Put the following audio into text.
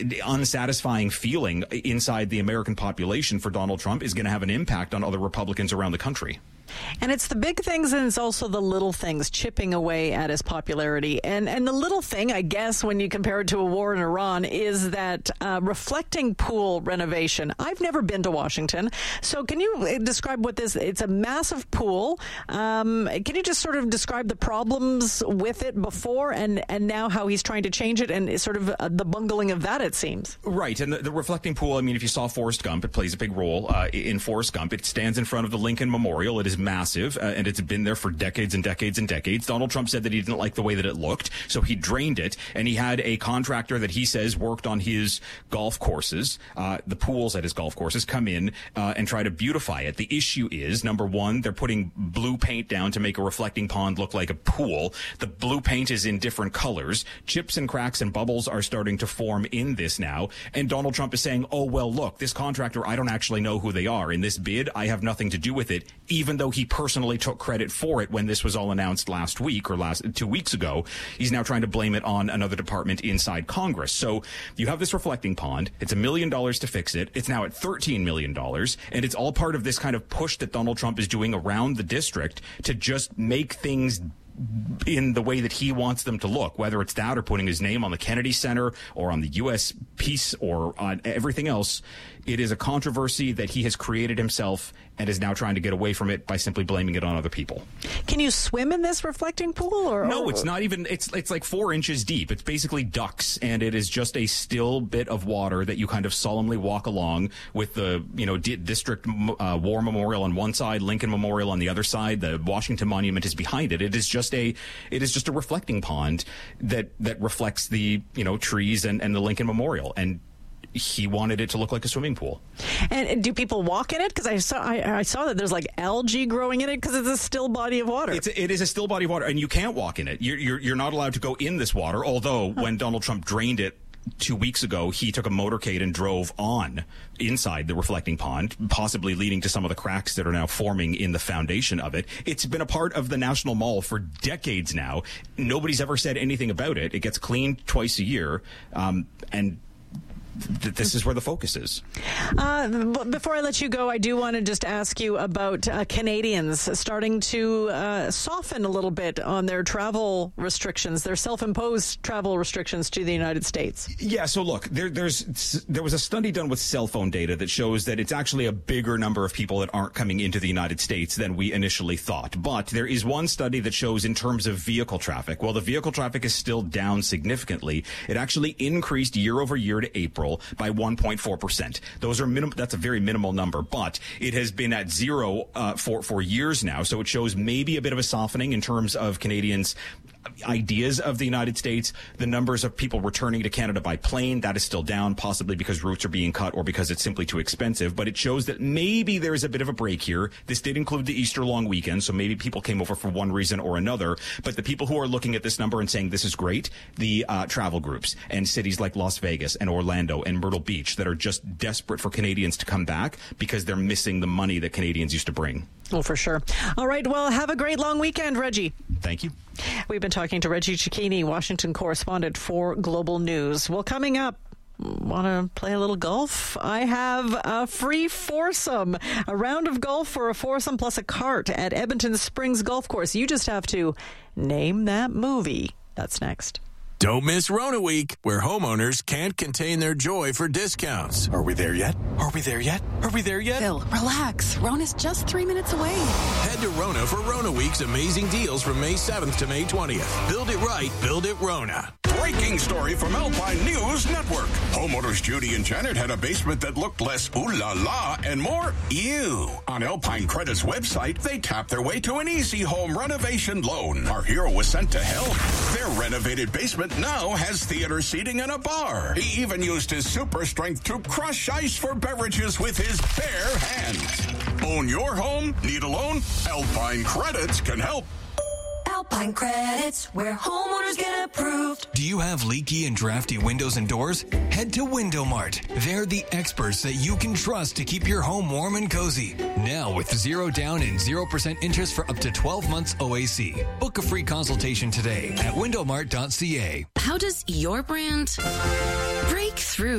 unsatisfying feeling inside the American population for Donald Trump is going to have an impact on other Republicans around the country. And it's the big things and it's also the little things chipping away at his popularity. And the little thing, I guess, when you compare it to a war in Iran, is that reflecting pool renovation. I've never been to Washington. So can you describe what this, it's a massive pool. Can you just sort of describe the problems with it before and now how he's trying to change it and sort of the bungling of that, it seems? Right. And the reflecting pool, I mean, if you saw Forrest Gump, it plays a big role in Forrest Gump. It stands in front of the Lincoln Memorial. It is massive, and it's been there for decades and decades and decades. Donald Trump said that he didn't like the way that it looked, so he drained it, and he had a contractor that he says worked on his golf courses, the pools at his golf courses, come in and try to beautify it. The issue is, number one, they're putting blue paint down to make a reflecting pond look like a pool. The blue paint is in different colors. Chips and cracks and bubbles are starting to form in this now, and Donald Trump is saying, oh, well, look, this contractor, I don't actually know who they are. In this bid, I have nothing to do with it, even though he personally took credit for it when this was all announced last week or 2 weeks ago. He's now trying to blame it on another department inside Congress. So you have this reflecting pond. It's $1 million to fix it. It's now at $13 million. And it's all part of this kind of push that Donald Trump is doing around the district to just make things in the way that he wants them to look, whether it's that or putting his name on the Kennedy Center or on the U.S. Peace or on everything else. It is a controversy that he has created himself and is now trying to get away from it by simply blaming it on other people. Can you swim in this reflecting pool? No, it's not even. It's like 4 inches deep. It's basically ducks, and it is just a still bit of water that you kind of solemnly walk along with the District War Memorial on one side, Lincoln Memorial on the other side. The Washington Monument is behind it. It is just a reflecting pond that reflects the trees and the Lincoln Memorial, and he wanted it to look like a swimming pool. And do people walk in it? Because I saw that there's like algae growing in it because it's a still body of water. It is a still body of water, and you can't walk in it. You're not allowed to go in this water, although when Donald Trump drained it 2 weeks ago, he took a motorcade and drove on inside the reflecting pond, possibly leading to some of the cracks that are now forming in the foundation of it. It's been a part of the National Mall for decades now. Nobody's ever said anything about it. It gets cleaned twice a year, and this is where the focus is. Before I let you go, I do want to just ask you about Canadians starting to soften a little bit on their travel restrictions, their self-imposed travel restrictions to the United States. Yeah, so look, there was a study done with cell phone data that shows that it's actually a bigger number of people that aren't coming into the United States than we initially thought. But there is one study that shows in terms of vehicle traffic, while the vehicle traffic is still down significantly, it actually increased year over year to April by 1.4%. Those are that's a very minimal number, but it has been at zero for years now. So it shows maybe a bit of a softening in terms of Canadians' ideas of the United States. The numbers of people returning to Canada by plane, that is still down, possibly because routes are being cut or because it's simply too expensive. But it shows that maybe there's a bit of a break here. This did include the Easter long weekend, so maybe people came over for one reason or another. But the people who are looking at this number and saying this is great, the travel groups and cities like Las Vegas and Orlando and Myrtle Beach that are just desperate for Canadians to come back because they're missing the money that Canadians used to bring. Oh, for sure. All right. Well, have a great long weekend, Reggie. Thank you. We've been talking to Reggie Cecchini, Washington correspondent for Global News. Well, coming up, want to play a little golf? I have a free foursome, a round of golf for a foursome plus a cart at Edmonton Springs Golf Course. You just have to name that movie. That's next. Don't miss Rona Week, where homeowners can't contain their joy for discounts. Are we there yet? Are we there yet? Are we there yet? Phil, relax. Rona's just 3 minutes away. Head to Rona for Rona Week's amazing deals from May 7th to May 20th. Build it right, build it Rona. Breaking story from Alpine News Network. Homeowners Judy and Janet had a basement that looked less ooh la la and more ew. On Alpine Credit's website, they tapped their way to an easy home renovation loan. Our hero was sent to help. Their renovated basement now has theater seating and a bar. He even used his super strength to crush ice for beverages with his bare hands. Own your home? Need a loan? Alpine Credits can help. Alpine Credits, where homeowners get approved. Do you have leaky and drafty windows and doors? Head to Window Mart. They're the experts that you can trust to keep your home warm and cozy. Now with 0 down and 0% interest for up to 12 months OAC. Book a free consultation today at windowmart.ca. How does your brand break through?